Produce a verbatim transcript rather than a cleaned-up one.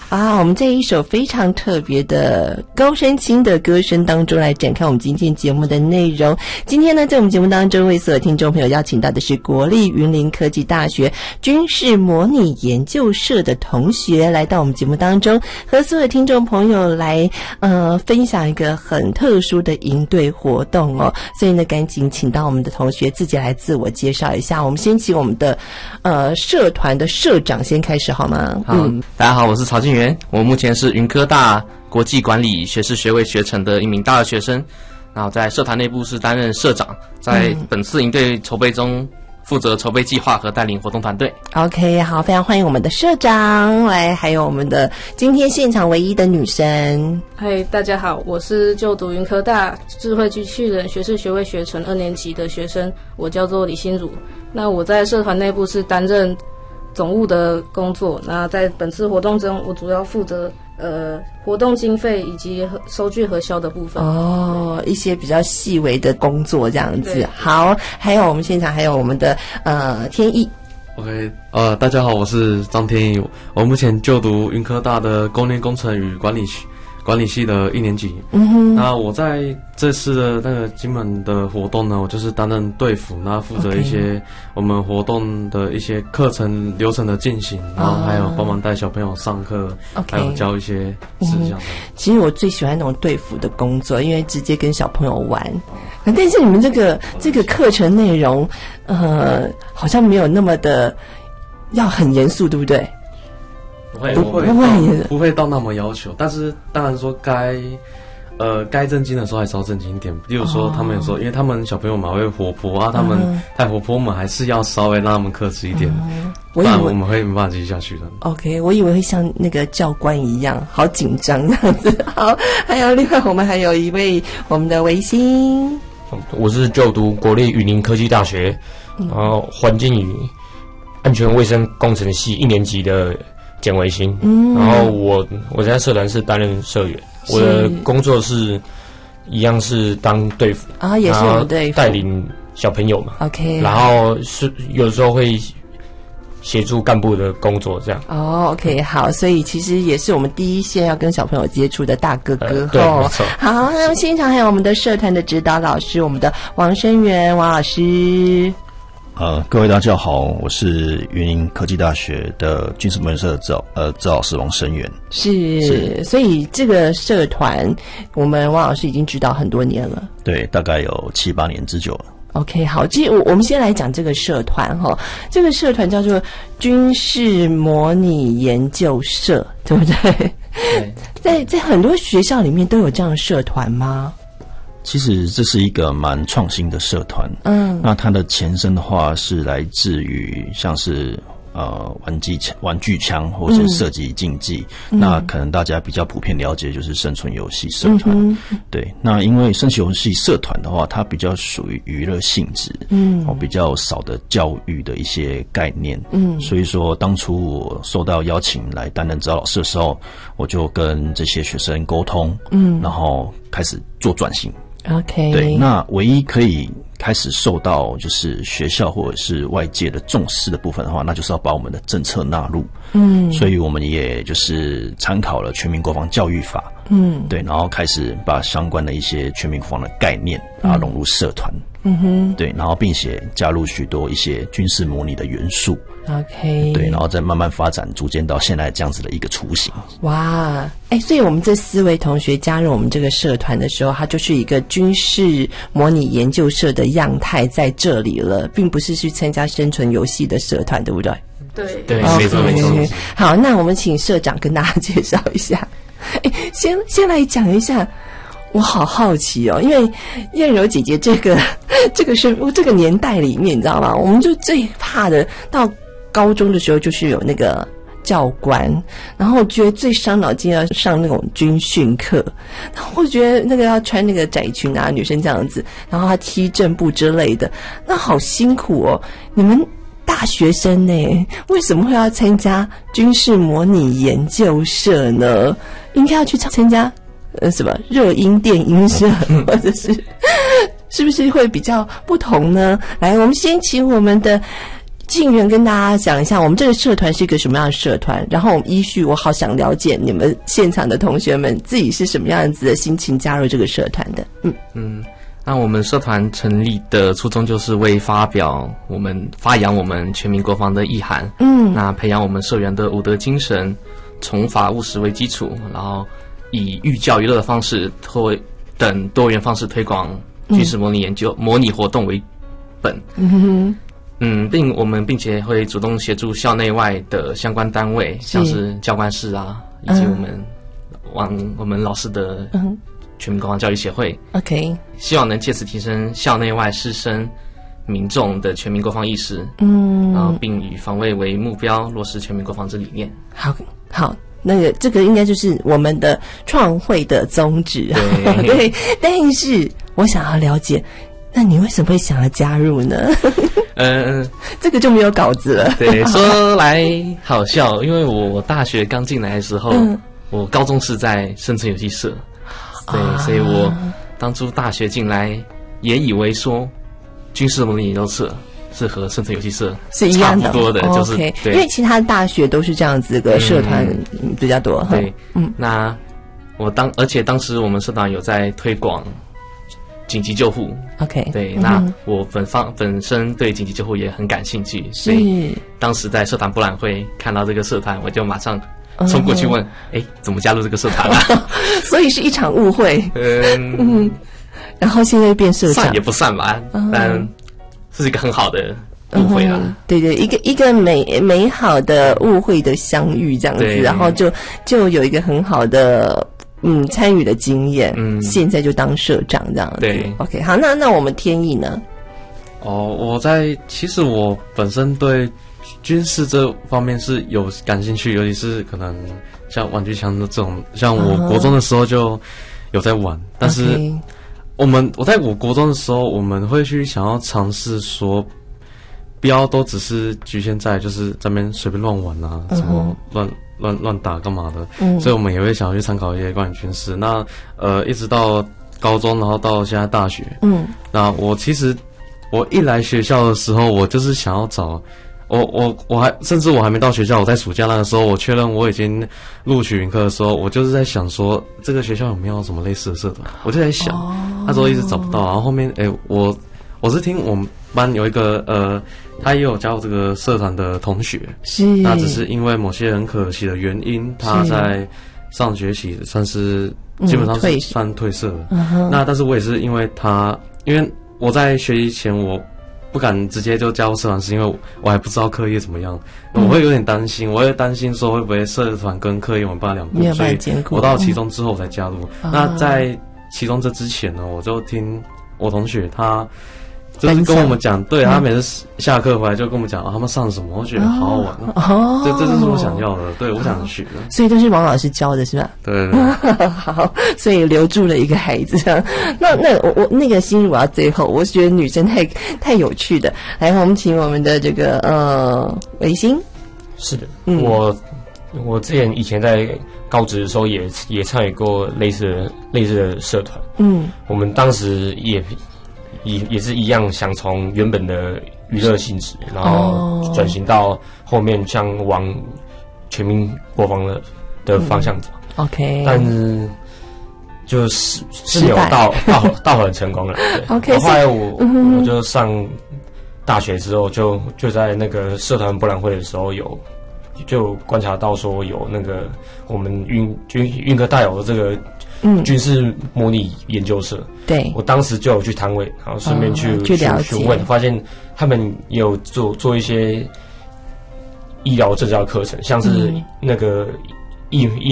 啊，我们在一首非常特别的高山青的歌声当中来展开我们今天节目的内容。今天呢，在我们节目当中为所有听众朋友邀请到的是国立云林科技大学军事模拟研究社的同学来到我们节目当中，和所有听众朋友来呃分享一个很特殊的营队活动哦。所以呢，赶紧请到我们的同学自己来自我介绍一下。我们先请我们的呃社团的社长先开始好吗？ 好，嗯，大家好，我是曹静元，我目前是云科大国际管理学士学位学程的一名大二学生，然后在社团内部是担任社长，在本次营队筹备中负责筹备计划和带领活动团队。 OK， 好，非常欢迎我们的社长来，还有我们的今天现场唯一的女生。 嗨，大家好，我是就读云科大智慧机器人学士学位学程二年级的学生，我叫做李心如。那我在社团内部是担任总务的工作，那在本次活动中，我主要负责呃活动经费以及收据核销的部分。 哦，一些比较细微的工作这样子。好，还有我们现场还有我们的呃天意。 OK， 呃，大家好，我是张天意，我目前就读云科大的供电工程与管理系管理系的一年级。嗯哼，那我在这次的那个金门的活动呢，我就是担任队辅，那负责一些我们活动的一些课程流程的进行， okay. 然后还有帮忙带小朋友上课， okay. 还有教一些事项、嗯。 其实我最喜欢那种队辅的工作，因为直接跟小朋友玩。但是你们这个这个课程内容，呃，好像没有那么的要很严肃，对不对？ 不会，不会，不会，不会到那么要求。但是当然说该，呃，该正经的时候还是要正经一点。例如说，他们有时候，哦、因为他们小朋友嘛会活泼啊，他们太活泼，我们还是要稍微让他们克制一点，嗯、不然我们会没办法继续下去的。 OK， 我以为会像那个教官一样，好紧张这样子。好，还有另外我们还有一位我们的维新， 我是就读国立云林科技大学，然后环境与安全卫生工程系一年级的简维新，嗯，然后我我在社团是担任社员，我的工作是一样是当队辅啊，也是我们队辅， 带领小朋友嘛 ，OK， 然后是有时候会协助干部的工作这样。 哦 ，OK， 好，所以其实也是我们第一线要跟小朋友接触的大哥哥，呃、 对，没错。 好，那么现场还有我们的社团的指导老师，我们的王生源王老师。 呃，各位大家好，我是云林科技大学的军事模拟社的指导呃指导老师王生源。 是，是，所以这个社团，我们王老师已经指导很多年了。 对，大概有七八年之久了。 OK， 好，其实我我们先来讲这个社团哈，这个社团叫做军事模拟研究社，对不对？对，在在很多学校里面都有这样的社团吗？ 其实这是一个蛮创新的社团，嗯，那它的前身的话是来自于像是呃玩具枪、玩具枪或是射击竞技，嗯，那可能大家比较普遍了解就是生存游戏社团，嗯，对。那因为生存游戏社团的话，它比较属于娱乐性质，嗯，哦，比较少的教育的一些概念，嗯，所以说当初我受到邀请来担任指导老师的时候，我就跟这些学生沟通，嗯，然后开始做转型。 OK， 对，那唯一可以开始受到就是学校或者是外界的重视的部分的话，那就是要把我们的政策纳入。嗯，所以我们也就是参考了全民国防教育法。嗯，对，然后开始把相关的一些全民国防的概念啊融入社团。嗯哼，对，然后并且加入许多一些军事模拟的元素。 OK， 对，然后再慢慢发展，逐渐到现在这样子的一个雏形。 哇，哎，所以我们这四位同学加入我们这个社团的时候，它就是一个军事模拟研究社的样态在这里了，并不是去参加生存游戏的社团，对不对？ 对对，没错没错。 好，那我们请社长跟大家介绍一下。哎，先先来讲一下。我好好奇哦，因为燕柔姐姐这个这个是这个年代里面，你知道吗？我们就最怕的，到高中的时候就是有那个教官，然后觉得最伤脑筋要上那种军训课，然后我觉得那个要穿那个窄裙啊，女生这样子，然后她踢正步之类的，那好辛苦哦。你们大学生呢，为什么会要参加军事模拟研究社呢？应该要去参加。呃，什么热音电音社，或者是是不是会比较不同呢？来，我们先请我们的静源跟大家讲一下，我们这个社团是一个什么样的社团？然后我们依序，我好想了解你们现场的同学们自己是什么样子的心情加入这个社团的。嗯嗯，那我们社团成立的初衷就是为发表我们发扬我们全民国防的意涵。嗯，那培养我们社员的武德精神，从法务实为基础，然后以寓教于乐的方式或等多元方式推广军事模拟研究、嗯、模拟活动为本。嗯哼。嗯，并我们并且会主动协助校内外的相关单位，像是教官室啊，以及我们往、嗯、我们老师的全民国防教育协会。OK， 希望能借此提升校内外师生民众的全民国防意识。嗯，然后并以防卫为目标，落实全民国防之理念。 好，好。那个，这个应该就是我们的创会的宗旨。对，对，但是我想要了解，那你为什么会想要加入呢？嗯、呃，这个就没有稿子了。 对，说来好笑，因为我大学刚进来的时候，嗯、我高中是在生存游戏社，对、啊，所以我当初大学进来也以为说军事模拟研究社是和生存游戏社是一样的， 差不多的，就是、 okay, 对，因为其他大学都是这样子的社团比较多。 嗯、对，嗯，那我当而且当时我们社团有在推广紧急救护 ，OK， 对，嗯、那我本方本身对紧急救护也很感兴趣，所以当时在社团博览会看到这个社团，我就马上冲过去问，哎、嗯，怎么加入这个社团啊？ 所以是一场误会，嗯，嗯然后现在变社长， 算也不算吧，嗯、但是一个很好的误会啦、 嗯。对对，一个一个美美好的误会的相遇这样子，然后就就有一个很好的。嗯，参与的经验，嗯，现在就当社长这样子。 对 ，OK， 好，那那我们天意呢？ 哦，我在其实我本身对军事这方面是有感兴趣，尤其是可能像玩具枪的这种，像我国中的时候就有在玩， oh, 但是我们我在我国中的时候，我们会去想要尝试说，不要都只是局限在就是在那边随便乱玩啊， uh-huh. 什么乱。乱乱打干嘛的？嗯，所以我们也会想要去参考一些关于军事。那呃，一直到高中，然后到现在大学，嗯，那我其实我一来学校的时候，我就是想要找我我我还甚至我还没到学校，我在暑假那个时候，我确认我已经录取云科的时候，我就是在想说，这个学校有没有什么类似的社团？我就在想，哦、那时候一直找不到，然后后面哎，我我是听我们班有一个呃。他也有加入这个社团的同学， 是那只是因为某些很可惜的原因，他在上学期算是基本上是算退社了。嗯、那但是我也是因为他，因为我在学习前我不敢直接就加入社团，是因为我还不知道课业怎么样，嗯、我会有点担心，我会担心说会不会社团跟课业我们办两顾，所以我到期中之后才加入。嗯、那在期中这之前呢，我就听我同学他。就是跟我们讲，对、嗯、他每次下课回来就跟我们讲、哦、他们上什么，我觉得好好玩哦。哦，这这就是我想要的，对我想学的。 所以都是王老师教的是吧？ 对对对。 好，所以留住了一个孩子。那那我我那个心我要最后，我觉得女生太太有趣的。来，我们请我们的这个呃维新。 是的，嗯、我我之前以前在高职的时候也也参与过类似的类似的社团。嗯，我们当时也。也也是一样，想从原本的娱乐性质，然后转型到后面像往全民国防的的方向走。 嗯、OK， 但是就是是没有到到到很成功了。对 OK， 后来我、嗯、我就上大学之后，就就在那个社团博览会的时候有就观察到说有那个我们运军运科大有的这个。嗯，军事模拟研究社， 对我当时就有去摊位，然后顺便去、 哦、去了解， 询问，发现他们也有做做一些医疗证照课程，像是那个医医